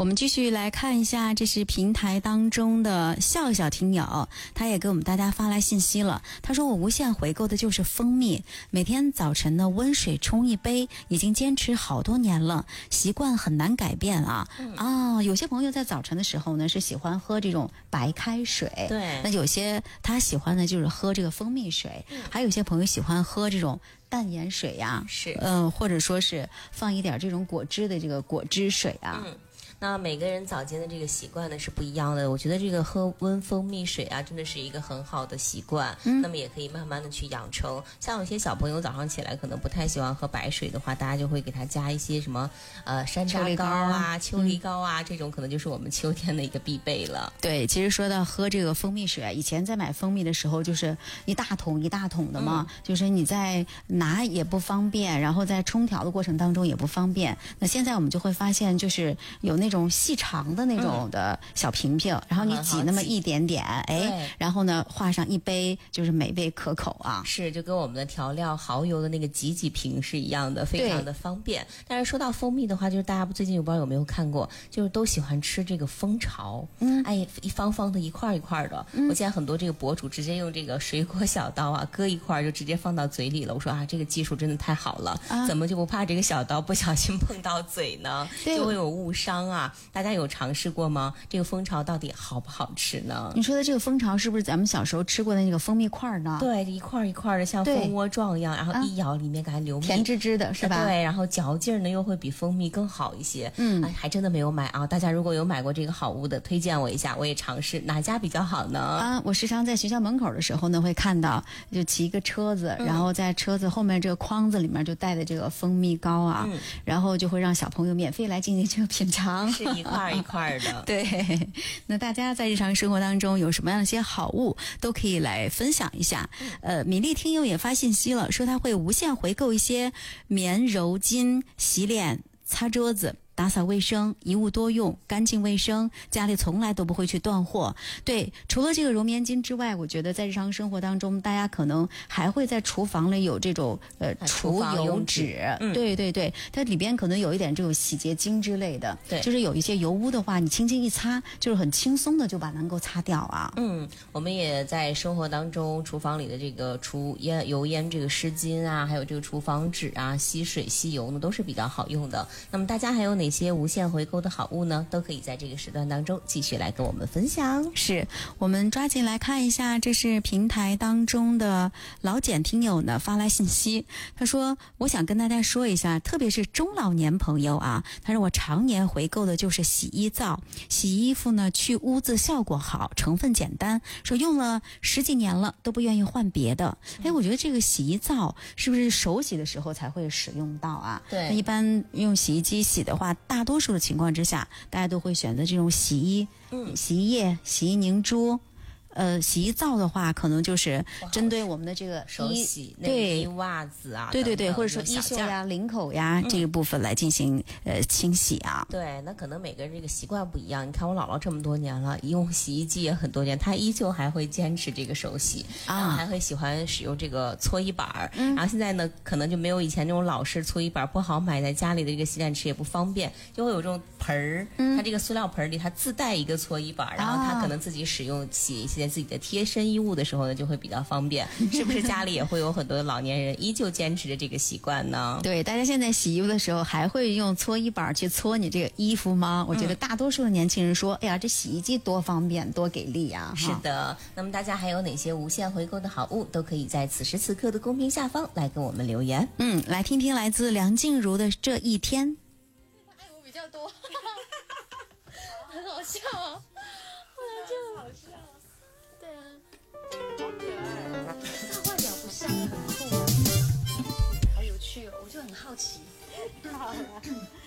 我们继续来看一下，这是平台当中的笑笑听友，他也给我们大家发来信息了。他说我无限回购的就是蜂蜜，每天早晨呢温水冲一杯，已经坚持好多年了，习惯很难改变啊。有些朋友在早晨的时候呢是喜欢喝这种白开水， 对， 那有些他喜欢的就是喝这个蜂蜜水，还有些朋友喜欢喝这种淡盐水呀， 是， 或者说是放一点这种果汁的这个果汁水啊。 那每个人早间的这个习惯呢是不一样的，我觉得这个喝温蜂蜜水啊，真的是一个很好的习惯。那么也可以慢慢的去养成。像有些小朋友早上起来可能不太喜欢喝白水的话，大家就会给他加一些什么山楂糕啊、秋梨膏啊，这种可能就是我们秋天的一个必备了。 对，其实说到喝这个蜂蜜水，以前在买蜂蜜的时候就是一大桶一大桶的嘛，就是你在拿也不方便，然后在冲调的过程当中也不方便。那现在我们就会发现，就是有那种细长的那种的小瓶瓶，然后你挤那么一点点，然后呢画上一杯，就是美味可口啊。 是，就跟我们的调料蚝油的那个挤瓶是一样的，非常的方便。但是说到蜂蜜的话，就是大家最近我不知道有没有看过，就是都喜欢吃这个蜂巢，一方方的一块一块的。我见很多这个博主直接用这个水果小刀啊，割一块就直接放到嘴里了。我说这个技术真的太好了，怎么就不怕这个小刀不小心碰到嘴呢？就会有误伤啊。大家有尝试过吗？这个蜂巢到底好不好吃呢？ 你说的这个蜂巢是不是咱们小时候吃过的那个蜂蜜块呢？ 对，一块一块的像蜂窝状一样，然后一咬里面感觉流蜜， 甜滋滋的是吧？ 对，然后嚼劲呢又会比蜂蜜更好一些。还真的没有买啊。大家如果有买过这个好物的，推荐我一下，我也尝试哪家比较好呢？ 我时常在学校门口的时候呢会看到，就骑一个车子，然后在车子后面这个筐子里面就带的这个蜂蜜膏啊，然后就会让小朋友免费来进行这个品尝。 是一块一块的。 对，那大家在日常生活当中有什么样的一些好物都可以来分享一下。米粒听友也发信息了，说他会无限回购一些棉柔巾、洗脸、擦桌子、打扫卫生，一物多用，干净卫生，家里从来都不会去断货。对，除了这个柔棉巾之外，我觉得在日常生活当中，大家可能还会在厨房里有这种除油纸，对对对，它里边可能有一点这种洗洁精之类的， 对， 就是有一些油污的话，你轻轻一擦，就是很轻松的就把能够擦掉啊。 我们也在生活当中，厨房里的这个油烟这个湿巾啊，还有这个厨房纸啊，吸水吸油呢，都是比较好用的。那么大家还有哪些无限回购的好物呢？都可以在这个时段当中继续来跟我们分享。 是，我们抓紧来看一下，这是平台当中的老简听友呢发来信息，他说我想跟大家说一下，特别是中老年朋友啊，他说我常年回购的就是洗衣皂，洗衣服呢去污渍效果好，成分简单，说用了10几年了都不愿意换别的。我觉得这个洗衣皂是不是手洗的时候才会使用到啊？ 对， 那一般用洗衣机洗的话，大多数的情况之下，大家都会选择这种洗衣液、洗衣凝珠。洗衣皂的话，可能就是针对我们的这个手洗、 内衣、袜子啊， 对对对，或者说衣袖呀、领口呀这个部分来进行清洗啊。 对，那可能每个人这个习惯不一样。你看我姥姥这么多年了，用洗衣机也很多年，她依旧还会坚持这个手洗然后还会喜欢使用这个搓衣板然后现在呢，可能就没有以前那种老式搓衣板不好买，在家里的这个洗脸池也不方便，就会有这种盆儿，它这个塑料盆里它自带一个搓衣板然后它可能自己使用洗一些自己的贴身衣物的时候呢，就会比较方便。是不是家里也会有很多的老年人依旧坚持着这个习惯呢？ 对，大家现在洗衣服的时候还会用搓衣板去搓你这个衣服吗？我觉得大多数的年轻人说，哎呀，这洗衣机多方便多给力啊。 是的，那么大家还有哪些无限回购的好物，都可以在此时此刻的公屏下方来跟我们留言。 来听听来自梁静茹的这一天。 爱我比较多很好笑啊，就好笑，对啊，好可爱，大外表不像很酷啊，好有趣哦，我就很好奇。好啦